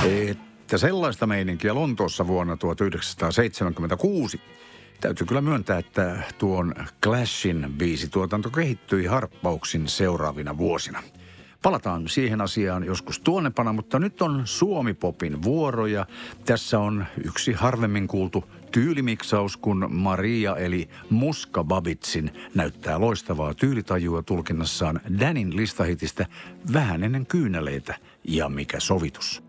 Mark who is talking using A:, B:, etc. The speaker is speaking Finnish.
A: Että sellaista meininkiä Lontoossa vuonna 1976. Täytyy kyllä myöntää, että tuon Clashin biisituotanto kehittyi harppauksin seuraavina vuosina. Palataan siihen asiaan joskus tuonnepana, mutta nyt on Suomi-popin vuoro ja tässä on yksi harvemmin kuultu tyylimiksaus, kun Maria eli Muska Babitsin näyttää loistavaa tyylitajua tulkinnassaan Danin listahitistä Vähän ennen kyyneleitä ja mikä sovitus.